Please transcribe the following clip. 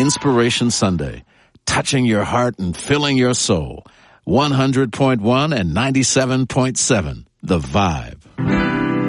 Inspiration Sunday, touching your heart and filling your soul. 100.1 and 97.7, The Vibe.